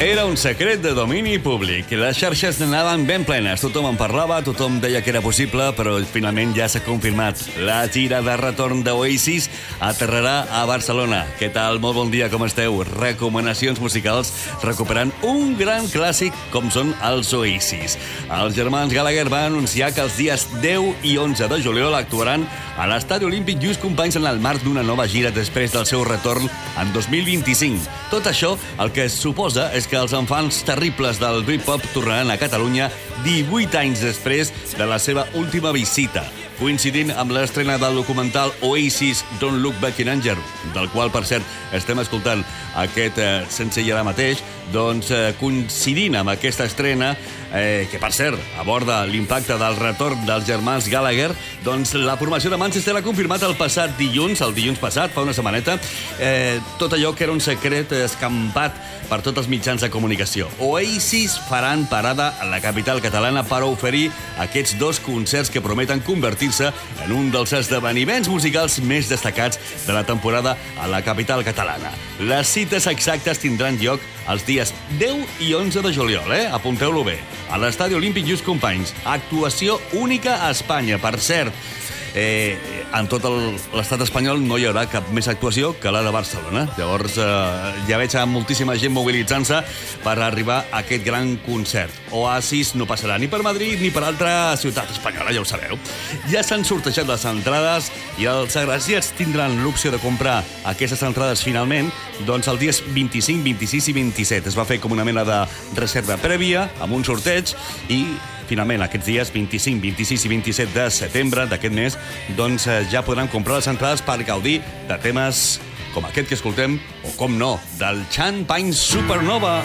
Era un secret de domini públic. Les xarxes anaven ben plenes. Tothom en parlava, tothom deia que era possible, però finalment ja s'ha confirmat. La gira de retorn d'Oasis aterrarà a Barcelona. Què tal? Molt bon dia, com esteu? Recomanacions musicals recuperant un gran clàssic com són els Oasis. Els germans Gallagher van anunciar que els dies 10 i 11 de juliol actuaran a l'Estadi Olímpic Lluís Companys en el marc d'una nova gira després del seu retorn en 2025. Tot això el que suposa és que els enfants terribles del Britpop tornaran a Catalunya 18 anys després de la seva última visita, coincidint amb l'estrena del documental Oasis Don't Look Back in Anger, del qual, per cert, estem escoltant aquest senzill ara mateix, doncs coincidint amb aquesta estrena, que, per cert, aborda l'impacte del retorn dels germans Gallagher, doncs la formació de Manchester ha confirmat el passat dilluns, el dilluns passat, fa una setmaneta, tot allò que era un secret escampat per tots els mitjans de comunicació. Oasis faran parada a la capital catalana per oferir aquests dos concerts que prometen convertir-se en un dels esdeveniments musicals més destacats de la temporada a la capital catalana. Les cites exactes tindran lloc els dies 10 i 11 de juliol, apunteu-lo bé, a l'Estadi Olímpic Lluís Companys. Actuació única a Espanya, per cert. En tot l'estat espanyol no hi haurà cap més actuació que la de Barcelona. Llavors ja veig moltíssima gent mobilitzant-se per arribar a aquest gran concert. Oasis no passarà ni per Madrid ni per altra ciutat espanyola, ja ho sabeu. Ja s'han sortejat les entrades i els agraciats tindran l'opció de comprar aquestes entrades finalment doncs els dies 25, 26 i 27. Es va fer com una mena de reserva prèvia amb un sorteig i finalment, aquests dies 25, 26 i 27 de setembre d'aquest mes, doncs ja podran comprar les entrades per gaudir de temes com aquest que escoltem, o com no, del Champagne Supernova.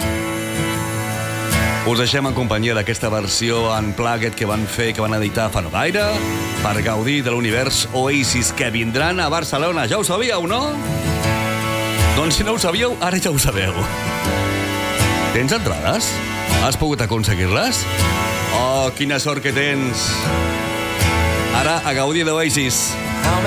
Us deixem en companyia d'aquesta versió unplugged que van fer, que van editar fa no gaire, per gaudir de l'univers Oasis, que vindran a Barcelona. Ja ho sabíeu, no? Doncs si no ho sabíeu, ara ja ho sabeu. Tens entrades? Has pogut aconseguir-les? Oh, quina sort que tens! Ara, a gaudir d'Oasis.